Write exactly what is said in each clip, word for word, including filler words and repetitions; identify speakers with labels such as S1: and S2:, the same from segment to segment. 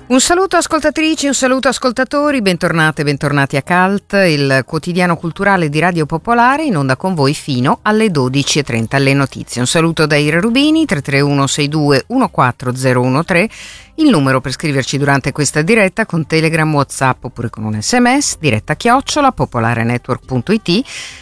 S1: Un saluto ascoltatrici, un saluto ascoltatori, bentornate e bentornati a Cult, il quotidiano culturale di Radio Popolare, in onda con voi fino alle dodici e trenta alle notizie. Un saluto da Ira Rubini, tre tre uno sei due uno quattro zero uno tre, il numero per scriverci durante questa diretta con Telegram, WhatsApp oppure con un sms, diretta chiocciola popolarenetwork punto it.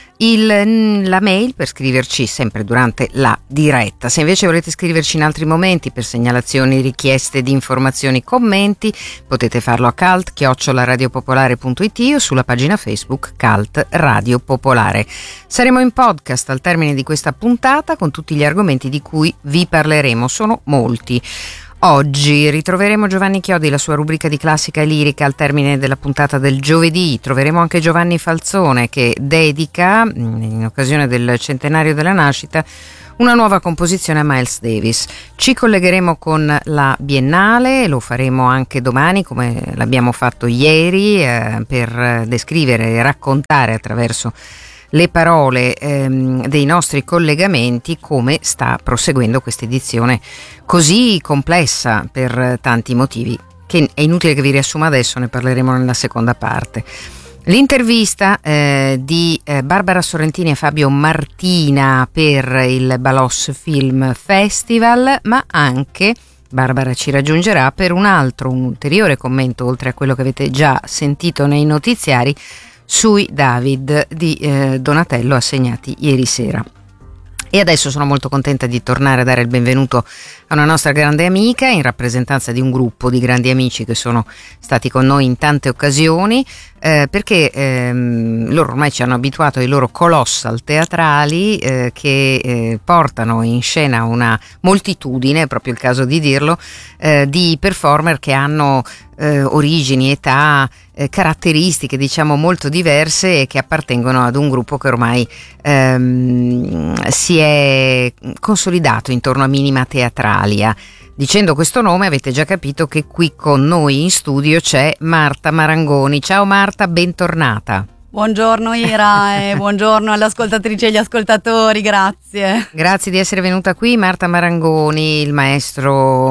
S1: Il, la mail per scriverci sempre durante la diretta. Se invece volete scriverci in altri momenti per segnalazioni, richieste di informazioni, commenti, potete farlo a cult chiocciola radiopopolare punto it o sulla pagina Facebook Cult Radio Popolare. Saremo in podcast al termine di questa puntata con tutti gli argomenti di cui vi parleremo. Sono molti. Oggi ritroveremo Giovanni Chiodi, la sua rubrica di classica e lirica al termine della puntata del giovedì. Troveremo anche Giovanni Falzone che dedica, in occasione del centenario della nascita, una nuova composizione a Miles Davis. Ci collegheremo con la Biennale, lo faremo anche domani come l'abbiamo fatto ieri, eh, per descrivere e raccontare attraverso le parole ehm, dei nostri collegamenti come sta proseguendo questa edizione così complessa per tanti motivi che è inutile che vi riassuma adesso, ne parleremo nella seconda parte. L'intervista eh, di eh, Barbara Sorrentini e Fabio Martina per il Balos Film Festival, ma anche Barbara ci raggiungerà per un altro, un ulteriore commento oltre a quello che avete già sentito nei notiziari sui David di eh, Donatello assegnati ieri sera. E adesso sono molto contenta di tornare a dare il benvenuto a una nostra grande amica in rappresentanza di un gruppo di grandi amici che sono stati con noi in tante occasioni, eh, perché ehm, loro ormai ci hanno abituato ai loro colossal teatrali eh, che eh, portano in scena una moltitudine, è proprio il caso di dirlo, eh, di performer che hanno eh, origini, età, eh, caratteristiche diciamo molto diverse e che appartengono ad un gruppo che ormai ehm, si è consolidato intorno a Minima Teatralia. Dicendo questo nome avete già capito che qui con noi in studio c'è Marta Marangoni. Ciao Marta, bentornata.
S2: Buongiorno Ira e buongiorno alle ascoltatrici e agli ascoltatori, grazie.
S1: Grazie di essere venuta qui. Marta Marangoni, il maestro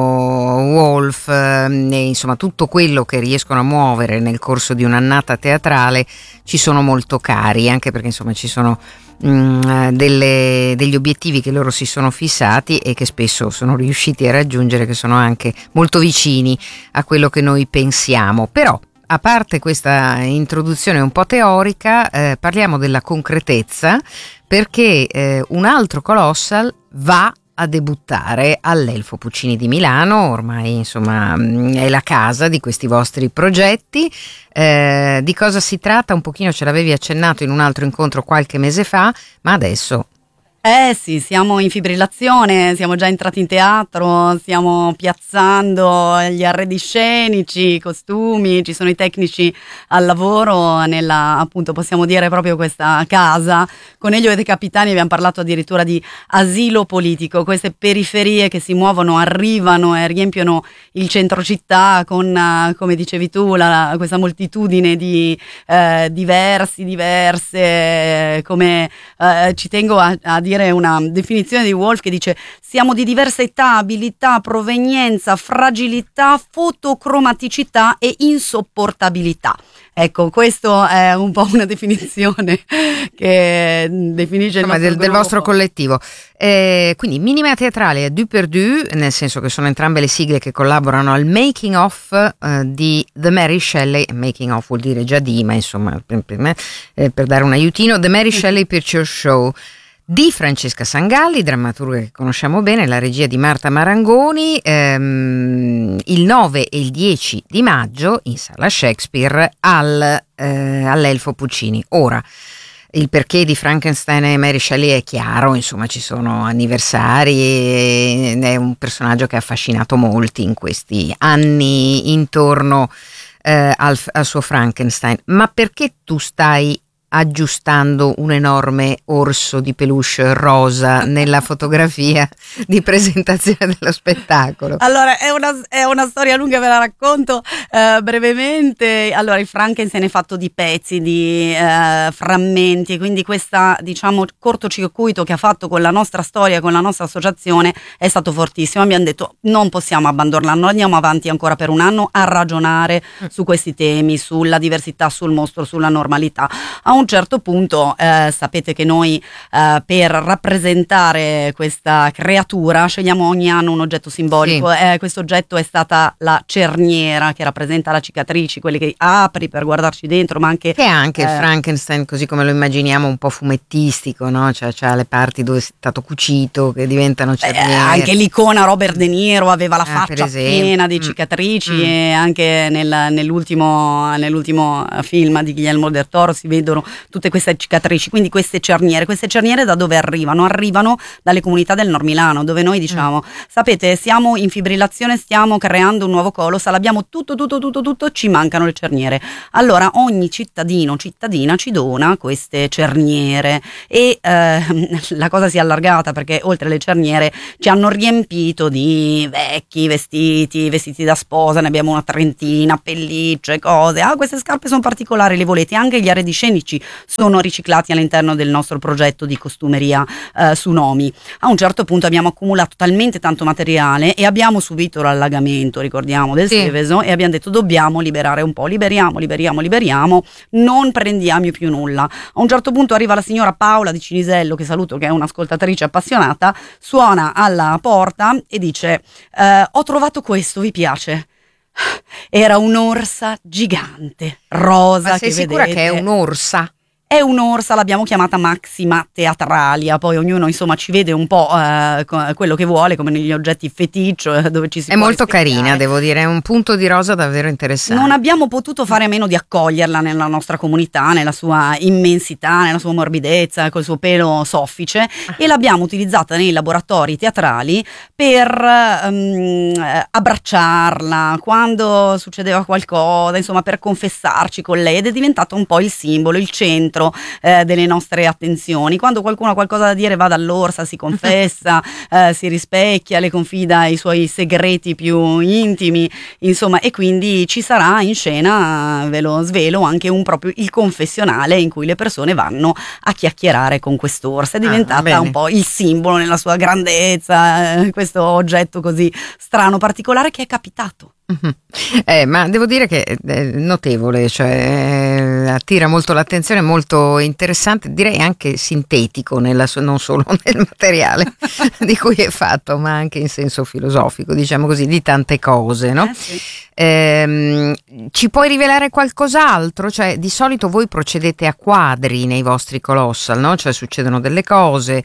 S1: Wolf, e insomma tutto quello che riescono a muovere nel corso di un'annata teatrale ci sono molto cari, anche perché insomma ci sono mh, delle, degli obiettivi che loro si sono fissati e che spesso sono riusciti a raggiungere, che sono anche molto vicini a quello che noi pensiamo. Però a parte questa introduzione un po' teorica, eh, parliamo della concretezza, perché eh, un altro colossal va a debuttare all'Elfo Puccini di Milano. Ormai insomma è la casa di questi vostri progetti. Eh, di cosa si tratta? Un pochino ce l'avevi accennato in un altro incontro qualche mese fa, ma adesso...
S2: Eh sì, siamo in fibrillazione, siamo già entrati in teatro, stiamo piazzando gli arredi scenici, i costumi, ci sono i tecnici al lavoro nella, appunto, possiamo dire proprio questa casa. Con Elio e De Capitani abbiamo parlato addirittura di asilo politico, queste periferie che si muovono, arrivano e riempiono il centro città con, come dicevi tu, la, questa moltitudine di eh, diversi, diverse, come eh, ci tengo a, a dire una definizione di Wolf che dice: siamo di diversa età, abilità, provenienza, fragilità, fotocromaticità e insopportabilità. Ecco, questo è un po' una definizione che definisce il
S1: del, del vostro collettivo. Eh, quindi Minima Teatrale du per du, nel senso che sono entrambe le sigle che collaborano al making of eh, di The Mary Shelley. Making of vuol dire già di, ma insomma per, per, eh, per dare un aiutino, The Mary Shelley Picture Show di Francesca Sangalli, drammaturga che conosciamo bene, la regia di Marta Marangoni, ehm, il nove e il dieci di maggio in Sala Shakespeare al, eh, all'Elfo Puccini. Ora, il perché di Frankenstein e Mary Shelley è chiaro, insomma ci sono anniversari, è un personaggio che ha affascinato molti in questi anni intorno eh, al, al suo Frankenstein. Ma perché tu stai aggiustando un enorme orso di peluche rosa nella fotografia di presentazione dello spettacolo?
S2: Allora, è una, è una storia lunga, ve la racconto eh, brevemente. Allora, il Frankenstein è fatto di pezzi, di eh, frammenti, quindi questa, diciamo, cortocircuito che ha fatto con la nostra storia, con la nostra associazione è stato fortissimo. Abbiamo detto non possiamo abbandonarlo, andiamo avanti ancora per un anno a ragionare mm. su questi temi, sulla diversità, sul mostro, sulla normalità. A un certo punto eh, sapete che noi eh, per rappresentare questa creatura scegliamo ogni anno un oggetto simbolico. Sì. Eh, questo oggetto è stata la cerniera, che rappresenta la cicatrice, quelle che apri per guardarci dentro, ma anche
S1: che è anche
S2: eh,
S1: il Frankenstein così come lo immaginiamo, un po' fumettistico, no? Cioè c'ha le parti dove è stato cucito che diventano cerniere.
S2: Eh, anche l'icona Robert De Niro aveva la
S1: ah,
S2: faccia piena di cicatrici mm. e anche nel, nell'ultimo, nell'ultimo film di Guillermo del Toro si vedono tutte queste cicatrici, quindi queste cerniere. Queste cerniere da dove arrivano? Arrivano dalle comunità del Nord Milano, dove noi diciamo, mm. sapete, siamo in fibrillazione, stiamo creando un nuovo colossal, abbiamo tutto, tutto, tutto, tutto, ci mancano le cerniere. Allora ogni cittadino, cittadina ci dona queste cerniere e eh, la cosa si è allargata perché oltre alle cerniere ci hanno riempito di vecchi vestiti, vestiti da sposa, ne abbiamo una trentina, pellicce, cose. Ah, queste scarpe sono particolari, le volete? Anche gli arredi scenici sono riciclati all'interno del nostro progetto di costumeria eh, su Nomi. A un certo punto abbiamo accumulato talmente tanto materiale e abbiamo subito l'allagamento, ricordiamo, del sì. Seveso, e abbiamo detto dobbiamo liberare un po', liberiamo, liberiamo, liberiamo, non prendiamo più nulla. A un certo punto arriva la signora Paola di Cinisello, che saluto, che è un'ascoltatrice appassionata, suona alla porta e dice eh, ho trovato questo, vi piace? Era un'orsa gigante, rosa.
S1: Ma sei
S2: che
S1: sicura
S2: vedete.
S1: che è un'orsa?
S2: È un'orsa, l'abbiamo chiamata Maxima Teatralia, poi ognuno insomma ci vede un po' eh, quello che vuole, come negli oggetti feticcio, eh, dove ci si
S1: è
S2: può
S1: molto
S2: rispecchiare.
S1: Carina, devo dire, è un punto di rosa davvero interessante.
S2: Non abbiamo potuto fare a meno di accoglierla nella nostra comunità, nella sua immensità, nella sua morbidezza, col suo pelo soffice, e l'abbiamo utilizzata nei laboratori teatrali per um, abbracciarla quando succedeva qualcosa, insomma per confessarci con lei, ed è diventato un po' il simbolo, il centro Eh, delle nostre attenzioni. Quando qualcuno ha qualcosa da dire va dall'orsa, si confessa, eh, si rispecchia, le confida i suoi segreti più intimi, insomma, e quindi ci sarà in scena, ve lo svelo, anche un proprio il confessionale in cui le persone vanno a chiacchierare con quest'orsa. È diventata ah, un po' il simbolo nella sua grandezza, eh, questo oggetto così strano, particolare che è capitato.
S1: Eh, ma devo dire che è notevole, cioè eh, attira molto l'attenzione, molto interessante, direi anche sintetico nella, non solo nel materiale di cui è fatto, ma anche in senso filosofico, diciamo così, di tante cose, no?
S2: Eh, sì.
S1: Eh, ci puoi rivelare qualcos'altro? Cioè, di solito voi procedete a quadri nei vostri colossal, no? Cioè succedono delle cose,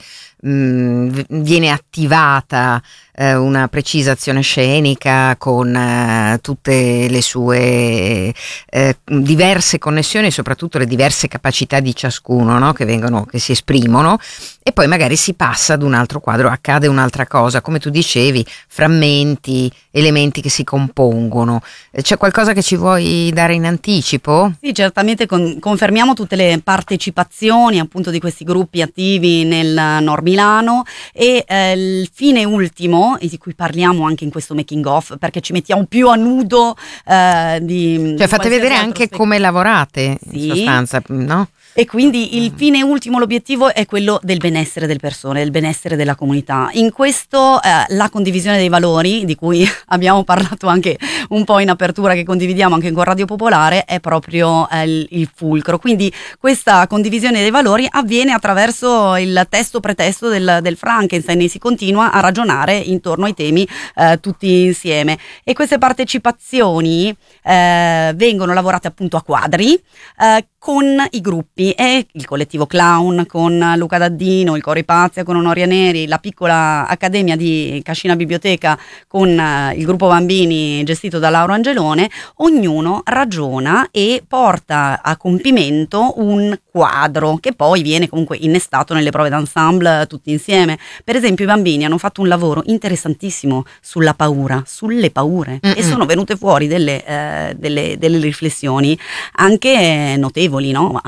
S1: mh, viene attivata eh, una precisa azione scenica con eh, tutte le sue eh, diverse connessioni e soprattutto le diverse capacità di ciascuno, no? Che vengono, che si esprimono, e poi magari si passa ad un altro quadro, accade un'altra cosa, come tu dicevi, frammenti, elementi che si compongono. C'è qualcosa che ci vuoi dare in anticipo?
S2: Sì, certamente con, confermiamo tutte le partecipazioni appunto di questi gruppi attivi nel Nord Milano, e eh, il fine ultimo, e di cui parliamo anche in questo making of, perché ci mettiamo più a nudo eh, di...
S1: Cioè fate vedere anche
S2: spec-
S1: come lavorate,
S2: sì.
S1: in sostanza, no?
S2: E quindi il fine ultimo, l'obiettivo è quello del benessere delle persone, del benessere della comunità. In questo eh, la condivisione dei valori, di cui abbiamo parlato anche un po' in apertura, che condividiamo anche con Radio Popolare, è proprio eh, il, il fulcro. Quindi questa condivisione dei valori avviene attraverso il testo pretesto del, del Frankenstein, e si continua a ragionare intorno ai temi eh, tutti insieme. E queste partecipazioni eh, vengono lavorate appunto a quadri eh, con i gruppi, e il collettivo Clown con Luca Daddino, il Coro Ipazia con Onoria Neri, la piccola accademia di Cascina Biblioteca con uh, il gruppo bambini gestito da Lauro Angelone. Ognuno ragiona e porta a compimento un quadro che poi viene comunque innestato nelle prove d'ensemble tutti insieme. Per esempio i bambini hanno fatto un lavoro interessantissimo sulla paura, sulle paure, Mm-mm. e sono venute fuori delle, eh, delle, delle riflessioni anche notevoli, no? A un certo punto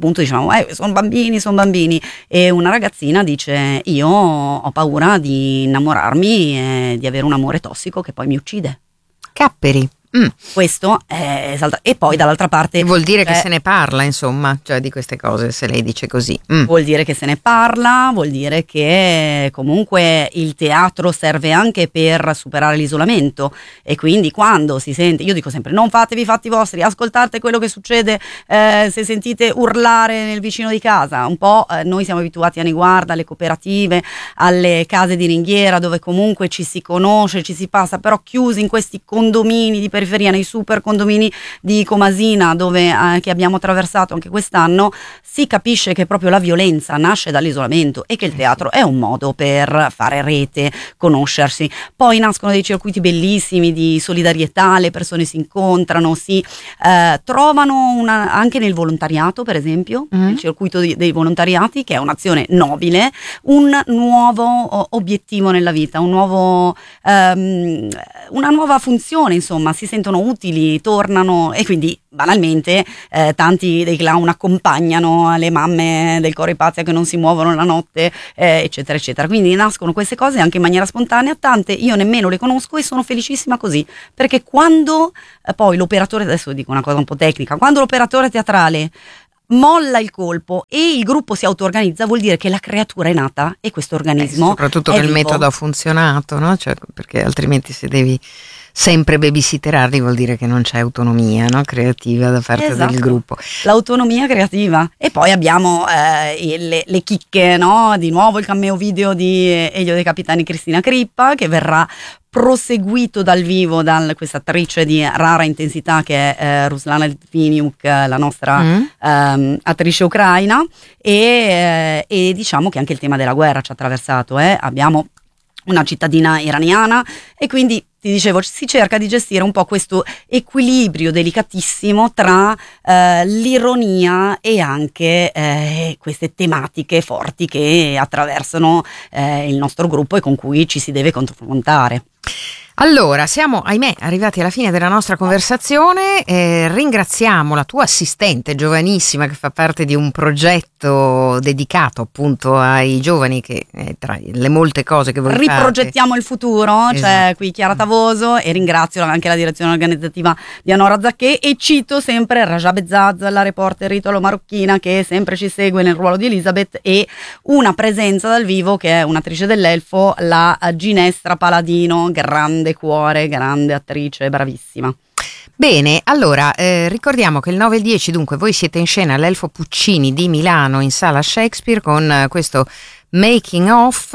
S2: punto diciamo eh, sono bambini, sono bambini, e una ragazzina dice io ho paura di innamorarmi e di avere un amore tossico che poi mi uccide.
S1: Capperi. Mm.
S2: Questo è esalta- e poi dall'altra parte
S1: vuol dire
S2: cioè,
S1: che se ne parla, insomma, cioè di queste cose, se lei dice così. Mm.
S2: Vuol dire che se ne parla, vuol dire che comunque il teatro serve anche per superare l'isolamento, e quindi quando si sente, io dico sempre non fatevi i fatti vostri, ascoltate quello che succede, eh, se sentite urlare nel vicino di casa, un po' eh, noi siamo abituati a Niguarda, alle cooperative, alle case di ringhiera dove comunque ci si conosce, ci si passa, però chiusi in questi condomini di periferia, nei super condomini di Comasina dove eh, che abbiamo attraversato anche quest'anno, si capisce che proprio la violenza nasce dall'isolamento e che il teatro è un modo per fare rete, conoscersi. Poi nascono dei circuiti bellissimi di solidarietà, le persone si incontrano, si eh, trovano una, anche nel volontariato, per esempio, mm. il circuito di, dei volontariati, che è un'azione nobile, un nuovo o, obiettivo nella vita, un nuovo, ehm, una nuova funzione, insomma, si sentono utili, tornano, e quindi banalmente eh, tanti dei clown accompagnano le mamme del Coro Ipazia che non si muovono la notte, eh, eccetera eccetera. Quindi nascono queste cose anche in maniera spontanea, tante io nemmeno le conosco, e sono felicissima così, perché quando eh, poi l'operatore, adesso dico una cosa un po' tecnica, quando l'operatore teatrale molla il colpo e il gruppo si auto-organizza, vuol dire che la creatura è nata e questo organismo
S1: eh, soprattutto
S2: è
S1: che il
S2: vivo.
S1: metodo ha funzionato, no? Cioè, perché altrimenti se devi sempre babysitterarli vuol dire che non c'è autonomia, no? Creativa da parte
S2: esatto.
S1: del gruppo.
S2: L'autonomia creativa. E poi abbiamo eh, le, le chicche, no? Di nuovo il cameo video di Elio dei Capitani Cristina Crippa, che verrà proseguito dal vivo da questa attrice di rara intensità che è eh, Ruslana Litviniuk, la nostra mm. ehm, attrice ucraina, e, eh, e diciamo che anche il tema della guerra ci ha attraversato, eh? Abbiamo una cittadina iraniana, e quindi ti dicevo si cerca di gestire un po' questo equilibrio delicatissimo tra eh, l'ironia e anche eh, queste tematiche forti che attraversano eh, il nostro gruppo e con cui ci si deve confrontare.
S1: Allora, siamo, ahimè, arrivati alla fine della nostra conversazione. Eh, ringraziamo la tua assistente giovanissima che fa parte di un progetto dedicato appunto ai giovani, che eh, tra le molte cose che voi
S2: riprogettiamo
S1: fate.
S2: Il futuro, esatto. C'è qui Chiara Tavoso, e ringrazio anche la direzione organizzativa di Anora Zacché, e cito sempre Raja Bezzaz, la reporter italo-marocchina che sempre ci segue nel ruolo di Elizabeth, e una presenza dal vivo che è un'attrice dell'Elfo, la Ginestra Paladino, grande cuore, grande attrice, bravissima.
S1: Bene, allora eh, ricordiamo che il nove e il dieci dunque voi siete in scena all'Elfo Puccini di Milano in sala Shakespeare con eh, questo making of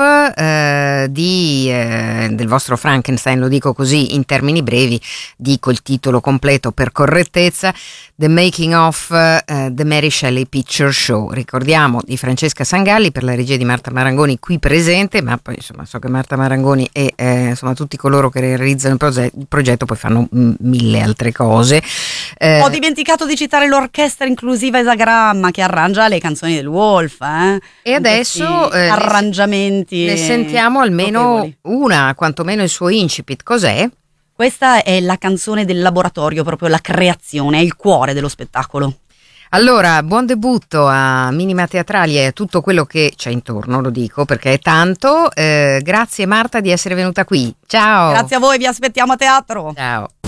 S1: eh, di, eh, del vostro Frankenstein, lo dico così in termini brevi, dico il titolo completo per correttezza, The Making of uh, The Mary Shelley Picture Show, ricordiamo, di Francesca Sangalli per la regia di Marta Marangoni qui presente, ma poi insomma so che Marta Marangoni e eh, insomma tutti coloro che realizzano il, proge- il progetto poi fanno m- mille altre cose. Eh,
S2: Ho dimenticato di citare l'orchestra inclusiva Esagramma che arrangia le canzoni del Wolf, eh?
S1: E adesso eh,
S2: arrangiamenti
S1: ne sentiamo almeno notevoli. Una, quantomeno il suo incipit, cos'è?
S2: Questa è la canzone del laboratorio, proprio la creazione, è il cuore dello spettacolo.
S1: Allora, buon debutto a Minima Teatrali e a tutto quello che c'è intorno, lo dico perché è tanto. Eh, grazie Marta di essere venuta qui. Ciao.
S2: Grazie a voi, vi aspettiamo a teatro.
S1: Ciao.